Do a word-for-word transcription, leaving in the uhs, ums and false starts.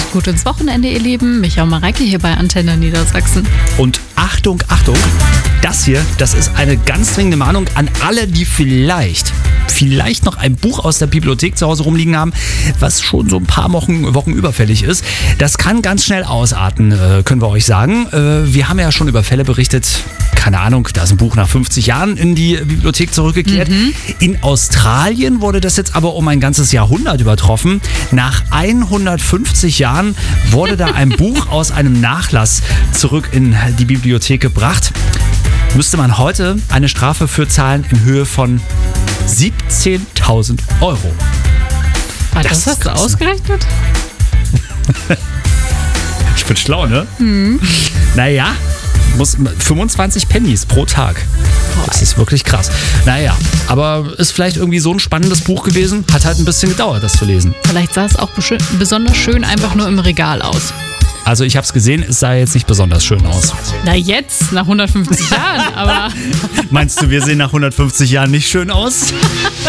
gut ins Wochenende, ihr Lieben. Micha und Mareike hier bei Antenne Niedersachsen. Und Achtung, Achtung, das hier, das ist eine ganz dringende Mahnung an alle, die vielleicht, vielleicht noch ein Buch aus der Bibliothek zu Hause rumliegen haben, was schon so ein paar Wochen, Wochen überfällig ist. Das kann ganz schnell ausarten, äh, können wir euch sagen. Äh, wir haben ja schon über Fälle berichtet, keine Ahnung, da ist ein Buch nach fünfzig Jahren in die Bibliothek zurückgekehrt. Mhm. In Australien wurde das jetzt aber um ein ganzes Jahrhundert übertroffen. Nach hundertfünfzig Jahren wurde da ein Buch aus einem Nachlass zurück in die Bibliothek gebracht. Müsste man heute eine Strafe für zahlen in Höhe von siebzehntausend Euro. Ah, das, das hast du ausgerechnet? Ich bin schlau, ne? Mhm. Naja, muss fünfundzwanzig Pennies pro Tag. Das ist wirklich krass. Naja, aber ist vielleicht irgendwie so ein spannendes Buch gewesen. Hat halt ein bisschen gedauert, das zu lesen. Vielleicht sah es auch besonders schön einfach nur im Regal aus. Also ich habe es gesehen, es sah jetzt nicht besonders schön aus. Na jetzt, nach hundertfünfzig Jahren, aber... Meinst du, wir sehen nach hundertfünfzig Jahren nicht schön aus?